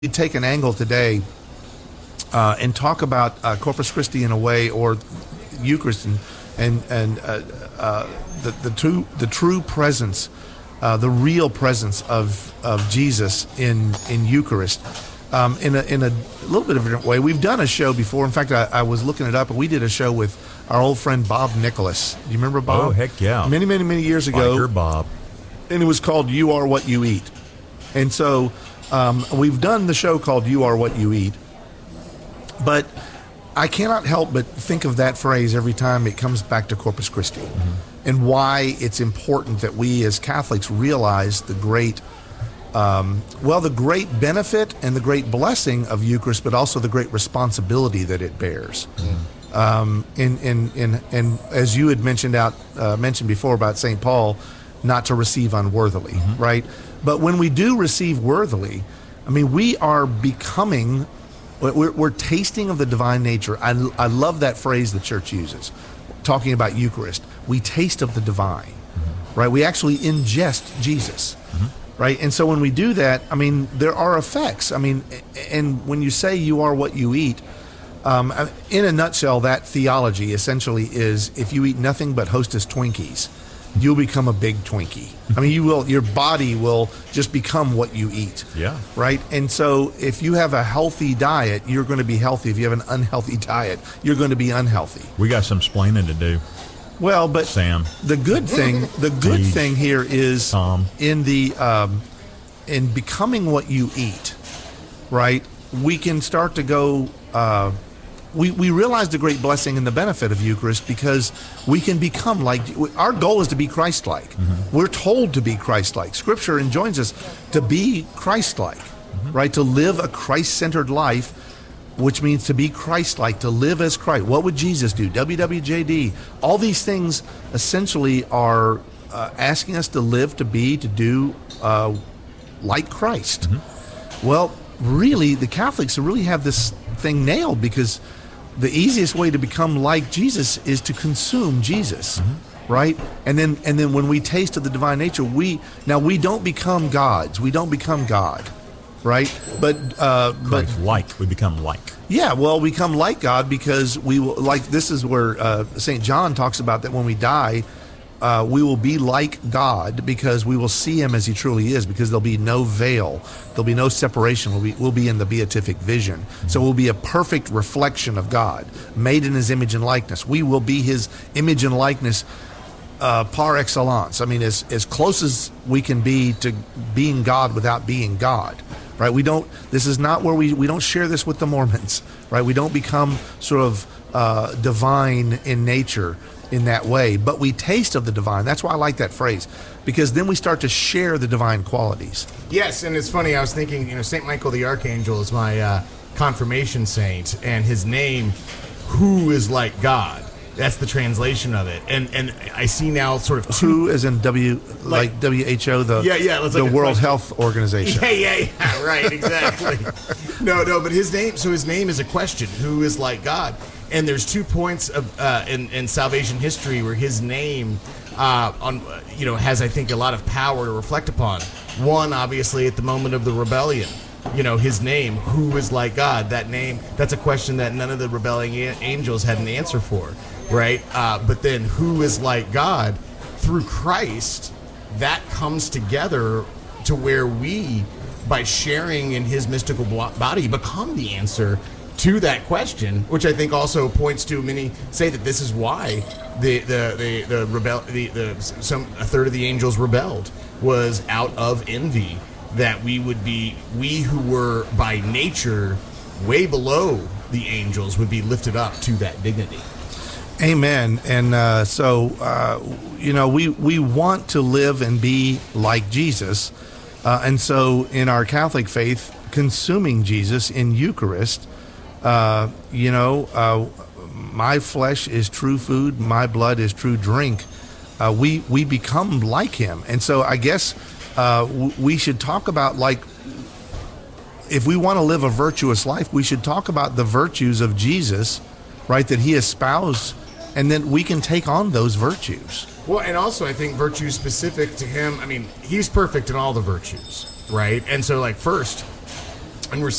take an angle today and talk about Corpus Christi in a way, or Eucharist, and the true presence, the real presence of Jesus in Eucharist, in a little bit of a different way. We've done a show before. In fact, I was looking it up, and we did a show with our old friend Bob Nicholas. Do you remember Bob? Oh, heck yeah. Many years ago. Biker Bob. And it was called You Are What You Eat. And so we've done the show called You Are What You Eat. But I cannot help but think of that phrase every time it comes back to Corpus Christi, and why it's important that we as Catholics realize the great benefit and the great blessing of Eucharist, but also the great responsibility that it bears. And as you had mentioned before about St. Paul, not to receive unworthily, right? But when we do receive worthily, I mean, we are becoming, we're tasting of the divine nature. I love that phrase the church uses, talking about Eucharist. We taste of the divine, right? We actually ingest Jesus, right? And so when we do that, I mean, there are effects. I mean, and when you say you are what you eat, in a nutshell, that theology essentially is, if you eat nothing but Hostess Twinkies, you'll become a big Twinkie. I mean, your body will just become what you eat. Yeah. Right? And so if you have a healthy diet, you're going to be healthy. If you have an unhealthy diet, you're going to be unhealthy. We got some splaining to do. Well, but Sam. The good thing here is Tom. in becoming what you eat, right? We can start to go we realize the great blessing and the benefit of Eucharist, because we can become like, our goal is to be Christ-like. We're told to be Christ-like. Scripture enjoins us to be Christ-like, right? To live a Christ-centered life, which means to be Christ-like, to live as Christ. What would Jesus do? WWJD. All these things essentially are asking us to live, to be, to do like Christ. Well, really, the Catholics really have this thing nailed, because the easiest way to become like Jesus is to consume Jesus, right? And then when we taste of the divine nature, we don't become gods. We don't become God, right? But we become like. Yeah, well, we become like God because we will, like, this is where St. John talks about that when we die, we will be like God, because we will see him as he truly is, because there'll be no veil, there'll be no separation. We'll be in the beatific vision. So we'll be a perfect reflection of God, made in his image and likeness. We will be his image and likeness par excellence. I mean, as close as we can be to being God without being God, right? This is not where we don't share this with the Mormons, right? We don't become sort of divine in nature in that way, but we taste of the divine. That's why I like that phrase, because then we start to share the divine qualities. Yes, and it's funny, I was thinking, St. Michael the Archangel is my confirmation saint, and his name, who is like God. That's the translation of it. And I see now sort of who as in WHO, the World Health Organization. Yeah, right, exactly. No, but his name is a question, who is like God? And there's 2 points of in salvation history where his name has, I think, a lot of power to reflect upon. One, obviously, at the moment of the rebellion, his name, who is like God, that name, that's a question that none of the rebelling angels had an answer for, right? But then who is like God, through Christ, that comes together to where we, by sharing in his mystical body, become the answer to that question, which I think also points to, many say that this is why a third of the angels rebelled, was out of envy, that we who were by nature way below the angels would be lifted up to that dignity. Amen. And we want to live and be like Jesus, and so in our Catholic faith, consuming Jesus in Eucharist, my flesh is true food, my blood is true drink. We become like him. And so I guess we should talk about, like, if we want to live a virtuous life, we should talk about the virtues of Jesus, right, that he espoused, and then we can take on those virtues. Well, and also I think virtues specific to him, I mean, he's perfect in all the virtues, right? And so, like, first, and we're